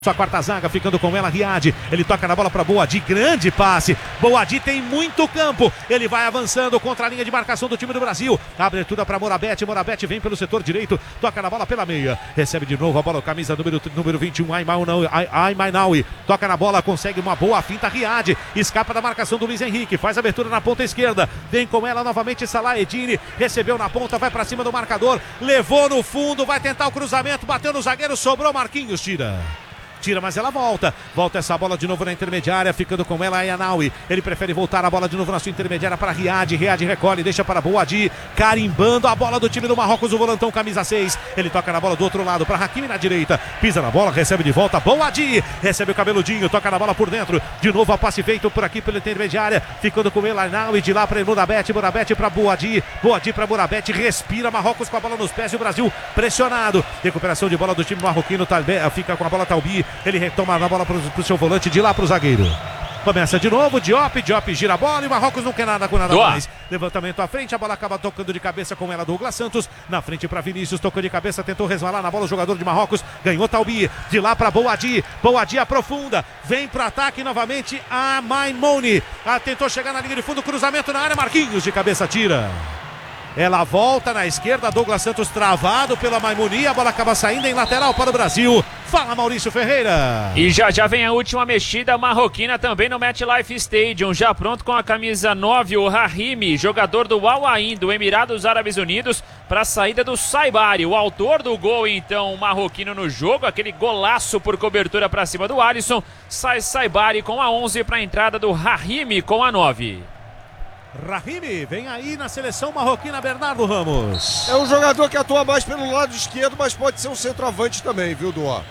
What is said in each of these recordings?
Sua quarta zaga, ficando com ela, Riad. Ele toca na bola para Boadi, grande passe. Boadi tem muito campo. Ele vai avançando contra a linha de marcação do time do Brasil. Abertura para Morabete. Morabete vem pelo setor direito. Toca na bola pela meia. Recebe de novo a bola, camisa número 21, Aymainawi. Toca na bola, consegue uma boa finta, Riad. Escapa da marcação do Luiz Henrique. Faz abertura na ponta esquerda. Vem com ela novamente Salah Eddine. Recebeu na ponta, vai para cima do marcador. Levou no fundo, vai tentar o cruzamento. Bateu no zagueiro, sobrou Marquinhos, tira, mas ela volta essa bola de novo na intermediária, ficando com ela Aymainawi. Ele prefere voltar a bola de novo na sua intermediária para Riad. Riad recolhe, deixa para Boadi, carimbando a bola do time do Marrocos, o volantão camisa 6. Ele toca na bola do outro lado para Hakimi na direita, pisa na bola, recebe de volta Boadi, recebe o cabeludinho, toca na bola por dentro, de novo a passe feito por aqui pela intermediária, ficando com ela Aymainawi, de lá para Morabete para Boadi, Boadi para Morabete, respira Marrocos com a bola nos pés e o Brasil pressionado. Recuperação de bola do time marroquino, fica com a bola Talbi. Ele retoma a bola para o seu volante, de lá para o zagueiro. Começa de novo, Diop gira a bola e Marrocos não quer nada com nada mais. Levantamento à frente, a bola acaba tocando de cabeça com ela Douglas Santos. Na frente para Vinícius, tocou de cabeça, tentou resvalar na bola o jogador de Marrocos. Ganhou Talbi, de lá para Boadi. Boadi aprofunda, vem para ataque novamente a Maimouni. Tentou chegar na linha de fundo, cruzamento na área, Marquinhos de cabeça tira. Ela volta na esquerda, Douglas Santos travado pela Maimouni, a bola acaba saindo em lateral para o Brasil. Fala, Maurício Ferreira. E já vem a última mexida marroquina também no MetLife Stadium, já pronto com a camisa 9, o Rahimi, jogador do Al Ain, do Emirados Árabes Unidos, para a saída do Saibari, o autor do gol então marroquino no jogo, aquele golaço por cobertura para cima do Alisson. Sai Saibari com a 11 para a entrada do Rahimi com a 9. Rahimi vem aí na seleção marroquina, Bernardo Ramos. É um jogador que atua mais pelo lado esquerdo, mas pode ser um centroavante também, viu, Duó?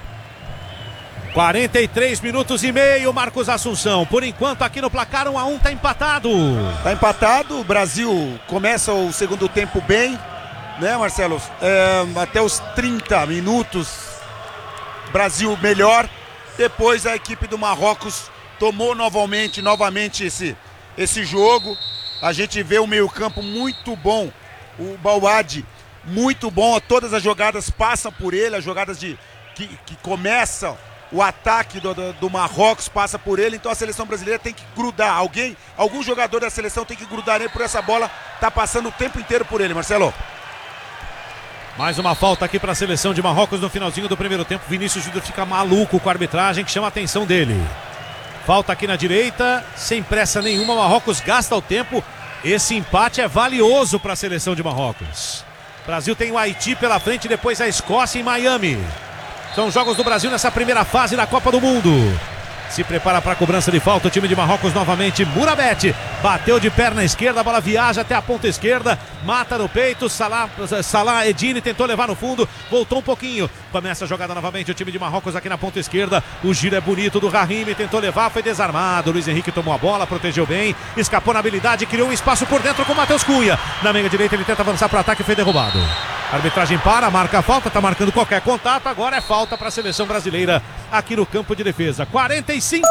43 minutos e meio, Marcos Assunção. Por enquanto aqui no placar 1-1, tá empatado. Tá empatado, o Brasil começa o segundo tempo bem, né, Marcelo? Até os 30 minutos, Brasil melhor. Depois a equipe do Marrocos tomou novamente esse jogo. A gente vê o meio-campo muito bom, o Boadi muito bom, todas as jogadas passam por ele, as jogadas que começam o ataque do Marrocos passa por ele, então a seleção brasileira tem que grudar, algum jogador da seleção tem que grudar nele por essa bola, tá passando o tempo inteiro por ele, Marcelo. Mais uma falta aqui para a seleção de Marrocos no finalzinho do primeiro tempo. Vinícius Júnior fica maluco com a arbitragem, que chama a atenção dele. Falta aqui na direita, sem pressa nenhuma, Marrocos gasta o tempo. Esse empate é valioso para a seleção de Marrocos. Brasil tem o Haiti pela frente, depois a Escócia em Miami. São os jogos do Brasil nessa primeira fase da Copa do Mundo. Se prepara para a cobrança de falta o time de Marrocos novamente. Morabete bateu de perna esquerda, a bola viaja até a ponta esquerda, mata no peito. Salah Eddine tentou levar no fundo, voltou um pouquinho. Começa a jogada novamente o time de Marrocos aqui na ponta esquerda. O giro é bonito do Rahimi, tentou levar, foi desarmado. Luiz Henrique tomou a bola, protegeu bem, escapou na habilidade, criou um espaço por dentro com o Matheus Cunha. Na meia direita ele tenta avançar para o ataque e foi derrubado. A arbitragem marca a falta, tá marcando qualquer contato. Agora é falta para a seleção brasileira aqui no campo de defesa. 45.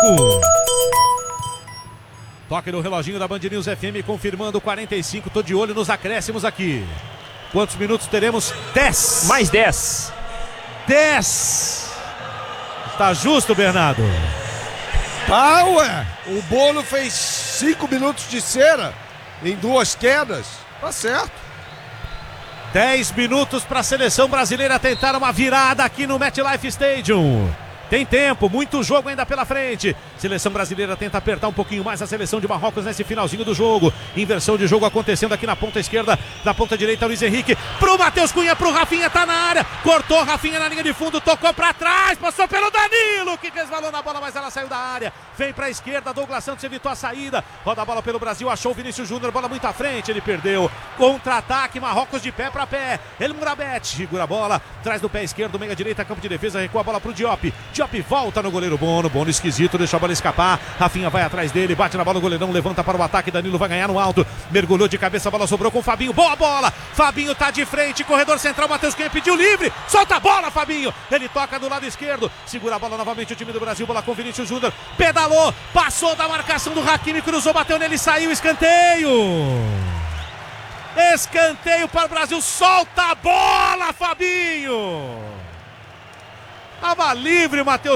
Toque no reloginho da Band News FM, confirmando 45. Tô de olho nos acréscimos aqui. Quantos minutos teremos? 10. Mais 10. 10. Tá justo, Bernardo? Tá, ué. O Bolo fez 5 minutos de cera em 2 quedas. Tá certo. 10 minutos para a seleção brasileira tentar uma virada aqui no MetLife Stadium. Tem tempo, muito jogo ainda pela frente. Seleção brasileira tenta apertar um pouquinho mais a seleção de Marrocos nesse finalzinho do jogo. Inversão de jogo acontecendo aqui na ponta esquerda, na ponta direita, Luiz Henrique. Pro Matheus Cunha, pro Rafinha, tá na área. Cortou, Rafinha na linha de fundo, tocou pra trás, passou pelo Danilo, que resvalou na bola, mas ela saiu da área. Vem pra esquerda, Douglas Santos evitou a saída. Roda a bola pelo Brasil, achou o Vinícius Júnior, bola muito à frente, ele perdeu. Contra-ataque, Marrocos de pé pra pé. El Morabete segura a bola, traz do pé esquerdo, meia direita, campo de defesa, recua a bola pro Diop. Diop volta no goleiro Bono esquisito, deixa a bola escapar. Rafinha vai atrás dele, bate na bola, o goleirão levanta para o ataque, Danilo vai ganhar no alto, mergulhou de cabeça, a bola sobrou com o Fabinho, boa bola, Fabinho tá de frente, corredor central, Matheus Cunha pediu livre, solta a bola, Fabinho, ele toca do lado esquerdo, segura a bola novamente o time do Brasil, bola com Vinícius Júnior, pedalou, passou da marcação do Hakimi, cruzou, bateu nele, saiu, escanteio para o Brasil, solta a bola, Fabinho. Tava livre, Matheus